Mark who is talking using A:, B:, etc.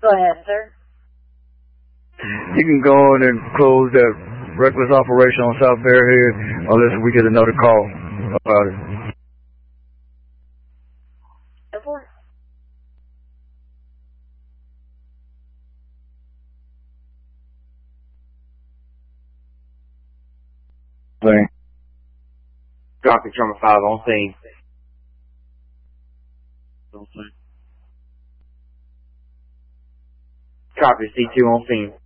A: Go ahead, sir.
B: You can go on and close that reckless operation on South Bear Head unless we get another call about it. Thing.
C: Copy, Trauma 5 on scene. Copy, C2 on scene.